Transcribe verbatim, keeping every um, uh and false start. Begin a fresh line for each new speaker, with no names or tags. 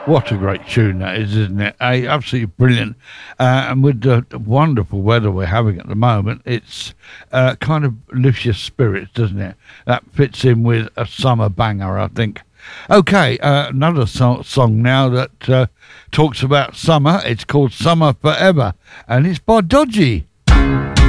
What a great tune that is, isn't it? Eh, absolutely brilliant. Uh, and with the wonderful weather we're having at the moment, it's uh, kind of lifts your spirits, doesn't it? That fits in with a summer banger, I think. Okay, uh, another so- song now that uh, talks about summer. It's called Summer Forever, and it's by Dodgy.